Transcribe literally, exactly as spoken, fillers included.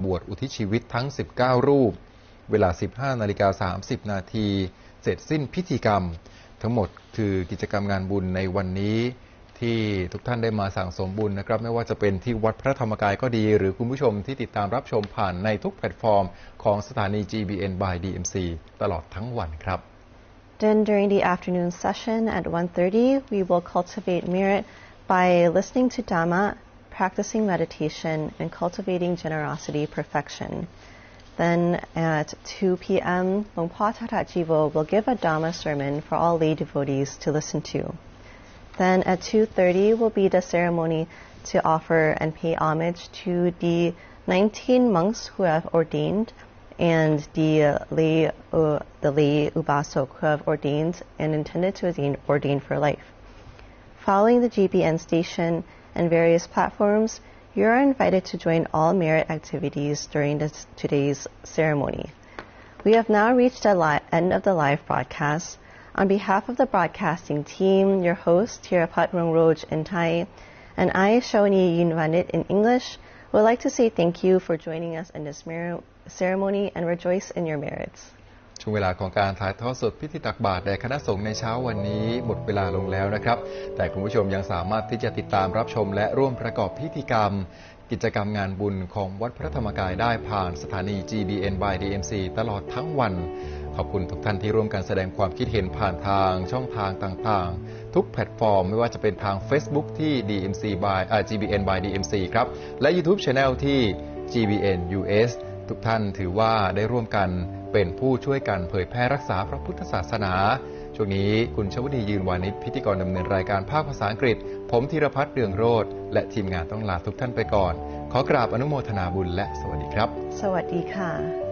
วดอุทิศชีวิตทั้งสิบเก้ารูปเวลา สิบห้านาฬิกาสามสิบนาทีเสร็จสิ้นพิธีกรรมทั้งหมดคือกิจกรรมงานบุญในวันนี้ที่ทุกท่านได้มาสั่งสมบุญนะครับไม่ว่าจะเป็นที่วัดพระธรรมกายก็ดีหรือคุณผู้ชมที่ติดตามรับชมผ่านในทุกแพลตฟอร์มของสถานี จี บี เอ็น by ดี เอ็ม ซี ตลอดทั้งวันครับ Then during the afternoon session at one thirty, we will cultivate merit by listening to Dhamma, practicing meditation, and cultivating generosity perfection. Then at two p.m., Longpa Thatat Jivo will give a Dhamma sermon for all lay devotees to listen to. Then at two thirty will be the ceremony to offer and pay homage to the nineteen monks who have ordained and the lay, uh, the lay Ubasok who have ordained and intended to ordain, ordain for life. Following the G B N station and various platforms, you are invited to join all merit activities during this, today's ceremony. We have now reached the li- end of the live broadcast. On behalf of the broadcasting team, your host, Thirapat Rongroj in Thai, and I, Shawni Yunvanit in English, would like to say thank you for joining us in this mer- ceremony and rejoice in your merits. ช่วงเวลาของการถ่ายทอดสดพิธีตักบาตรแด่คณะสงฆ์ในเช้าวันนี้หมดเวลาลงแล้วนะครับแต่คุณผู้ชมยังสามารถที่จะติดตามรับชมและร่วมประกอบพิธีกรรมกิจกรรมงานบุญของวัดพระธรรมกายได้ผ่านสถานี จี บี เอ็น by ดี เอ็ม ซี ตลอดทั้งวันขอบคุณทุกท่านที่ร่วมกันแสดงความคิดเห็นผ่านทางช่องทางต่างๆทุกแพลตฟอร์มไม่ว่าจะเป็นทาง Facebook ที่ ดี เอ็ม ซี by อ่า จี บี เอ็น by ดี เอ็ม ซี ครับและ YouTube Channel ที่ จี บี เอ็น ยู เอส ทุกท่านถือว่าได้ร่วมกันเป็นผู้ช่วยกันเผยแพร่รักษาพระพุทธศาสนาช่วงนี้คุณชวดียืนวานิชพิธีกรดำเนินรายการภาคภาษาอังกฤษผมธีรพัฒน์เรืองโรจน์และทีมงานต้องลาทุกท่านไปก่อนขอกราบอนุโมทนาบุญและสวัสดีครับสวัสดีค่ะ